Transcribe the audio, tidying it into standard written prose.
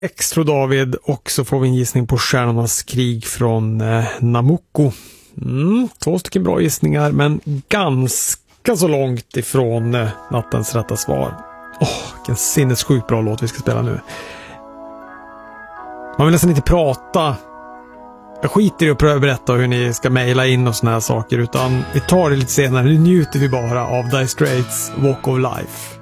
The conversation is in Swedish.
Extra David, och så får vi en gissning på Stjärnornas krig från Namucco. 2 stycken bra gissningar, men ganska så långt ifrån nattens rätta svar. Vilken sinnessjukt bra låt vi ska spela nu. Man vill nästan inte prata. Jag skiter i att pröva berätta hur ni ska mejla in och såna här saker, utan vi tar det lite senare. Nu njuter vi bara av Dire Straits Walk of Life.